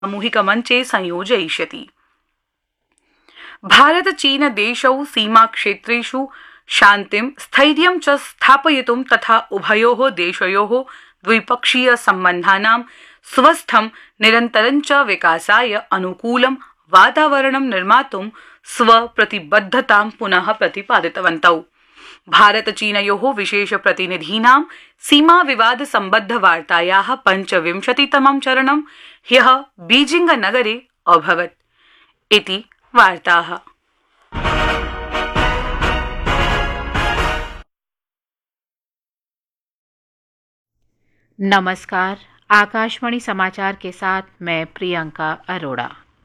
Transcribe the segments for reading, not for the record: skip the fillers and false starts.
सामूहिकमञ्चे संयोजयिष्यति। भारत चीन देशौ सीमाक्षेत्रेषु शान्तिं स्थैर्यं च स्थापयितुं तथा उभयोः देशयोः द्विपक्षीय सम्बन्धानां स्वस्थं निरन्तरं च विकासाय अनुकूलं वातावरणं निर्मातुं स्वप्रतिबद्धतां पुनः प्रतिपादितवन्तौ। भारत चीनयोः विशेष प्रतिनिधीनां सीमा विवाद सम्बद्ध वार्तायाः 25तमं चरणं ह्यः बीजिंग नगरे अभवत् इति वार्ताः। नमस्कार, आकाशवाणी समाचार के साथ मैं प्रियंका अरोड़ा।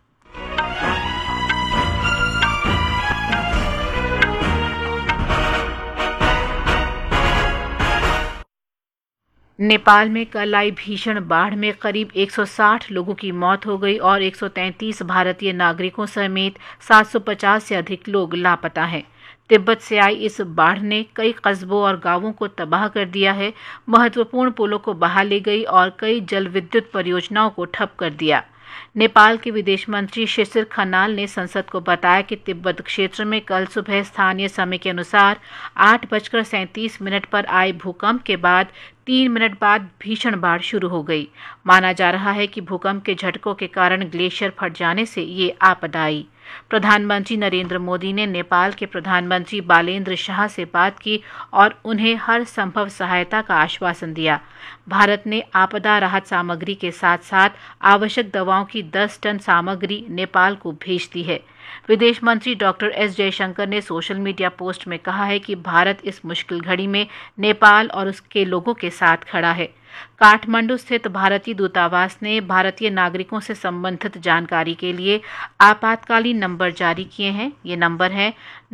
नेपाल में कल आई भीषण बाढ़ में करीब 160 लोगों की मौत हो गई और 133 भारतीय नागरिकों समेत 750 से अधिक लोग लापता हैं। तिब्बत से आई इस बाढ़ ने कई कस्बों और गांवों को तबाह कर दिया है, महत्वपूर्ण पुलों को बहा ले गई और कई जल विद्युत परियोजनाओं को ठप कर दिया। नेपाल के विदेश मंत्री शिशिर खनाल ने संसद को बताया कि तिब्बत क्षेत्र में कल सुबह स्थानीय समय के अनुसार 8:37 पर आए भूकंप के बाद 3 मिनट बाद भीषण बाढ़ शुरू हो गई। माना जा रहा है कि भूकंप के झटकों के कारण ग्लेशियर फट जाने से ये आपदा आई। प्रधानमंत्री नरेंद्र मोदी ने नेपाल के प्रधानमंत्री बालेंद्र शाह से बात की और उन्हें हर संभव सहायता का आश्वासन दिया। भारत ने आपदा राहत सामग्री के साथ साथ आवश्यक दवाओं की 10 टन सामग्री नेपाल को भेज दी है। विदेश मंत्री डॉक्टर एस जयशंकर ने सोशल मीडिया पोस्ट में कहा है कि भारत इस मुश्किल घड़ी में नेपाल और उसके लोगों के साथ खड़ा है। काठमांडू स्थित भारतीय दूतावास ने भारतीय नागरिकों से संबंधित जानकारी के लिए आपातकालीन नंबर जारी किए हैं। ये नंबर है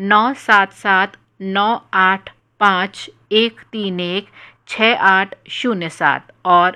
977-985-131-6807 और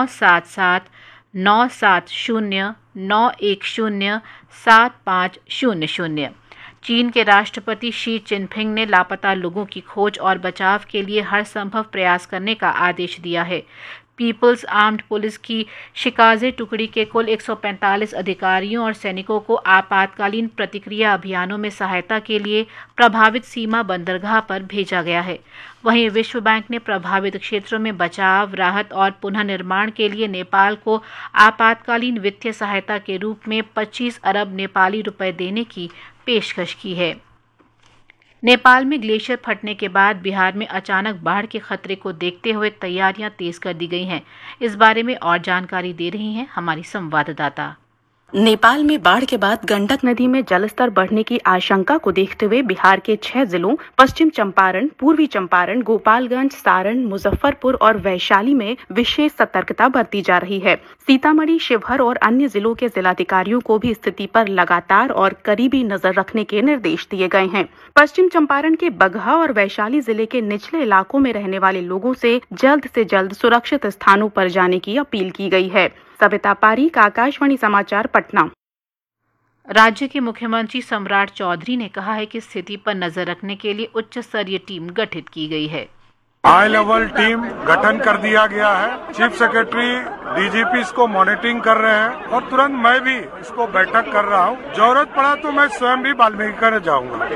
977-970-910-7500। चीन के राष्ट्रपति शी चिनफिंग ने लापता लोगों की खोज और बचाव के लिए हर संभव प्रयास करने का आदेश दिया है। पीपल्स आर्म्ड पुलिस की शिकाजे टुकड़ी के कुल 145 अधिकारियों और सैनिकों को आपातकालीन प्रतिक्रिया अभियानों में सहायता के लिए प्रभावित सीमा बंदरगाह पर भेजा गया है। वहीं विश्व बैंक ने प्रभावित क्षेत्रों में बचाव, राहत और पुनर्निर्माण के लिए नेपाल को आपातकालीन वित्तीय सहायता के रूप में 25 अरब नेपाली रुपए देने की पेशकश की है। नेपाल में ग्लेशियर फटने के बाद बिहार में अचानक बाढ़ के खतरे को देखते हुए तैयारियां तेज कर दी गई हैं। इस बारे में और जानकारी दे रही हैं हमारी संवाददाता। नेपाल में बाढ़ के बाद गंडक नदी में जलस्तर बढ़ने की आशंका को देखते हुए बिहार के 6 जिलों पश्चिम चंपारण, पूर्वी चंपारण, गोपालगंज, सारण, मुजफ्फरपुर और वैशाली में विशेष सतर्कता बरती जा रही है। सीतामढ़ी, शिवहर और अन्य जिलों के जिलाधिकारियों को भी स्थिति पर लगातार और करीबी नजर रखने के निर्देश दिए गए हैं। पश्चिम चंपारण के बगहा और वैशाली जिले के निचले इलाकों में रहने वाले लोगों से जल्द सुरक्षित स्थानों पर जाने की अपील की गई है। सविता पारीक, आकाशवाणी समाचार, पटना। राज्य के मुख्यमंत्री सम्राट चौधरी ने कहा है कि स्थिति पर नजर रखने के लिए उच्च स्तरीय टीम गठित की गई है। हाई लेवल टीम गठन कर दिया गया है। चीफ सेक्रेटरी, डीजीपी इसको मॉनिटरिंग कर रहे हैं और तुरंत मैं भी इसको बैठक कर रहा हूँ। जरूरत पड़ा तो मैं स्वयं भी वाल्मीकिनगर जाऊंगा।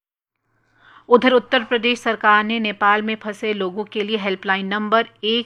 उधर उत्तर प्रदेश सरकार ने नेपाल में फंसे लोगों के लिए हेल्पलाइन नंबर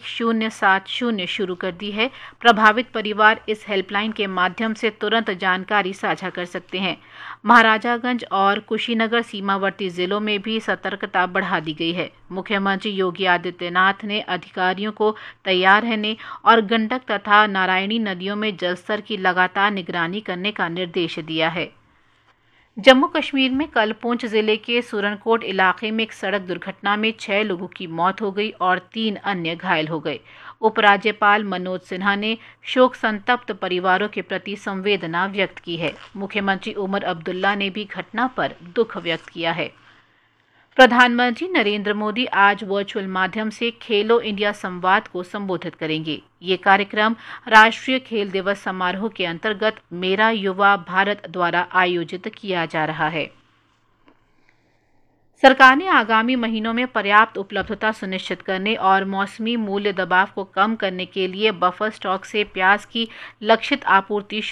1070 शुरू कर दी है। प्रभावित परिवार इस हेल्पलाइन के माध्यम से तुरंत जानकारी साझा कर सकते हैं। महाराजागंज और कुशीनगर सीमावर्ती जिलों में भी सतर्कता बढ़ा दी गई है। मुख्यमंत्री योगी आदित्यनाथ ने अधिकारियों को तैयार रहने और गंडक तथा नारायणी नदियों में जलस्तर की लगातार निगरानी करने का निर्देश दिया है। जम्मू कश्मीर में कल पुंछ जिले के सुरनकोट इलाके में एक सड़क दुर्घटना में 6 लोगों की मौत हो गई और 3 अन्य घायल हो गए। उपराज्यपाल मनोज सिन्हा ने शोक संतप्त परिवारों के प्रति संवेदना व्यक्त की है। मुख्यमंत्री उमर अब्दुल्ला ने भी घटना पर दुख व्यक्त किया है। प्रधानमंत्री नरेंद्र मोदी आज वर्चुअल माध्यम से खेलो इंडिया संवाद को संबोधित करेंगे। ये कार्यक्रम राष्ट्रीय खेल दिवस समारोह के अंतर्गत मेरा युवा भारत द्वारा आयोजित किया जा रहा है। सरकार ने आगामी महीनों में पर्याप्त उपलब्धता सुनिश्चित करने और मौसमी मूल्य दबाव को कम करने के लिए बफर स्टॉक से प्याज की लक्षित आपूर्ति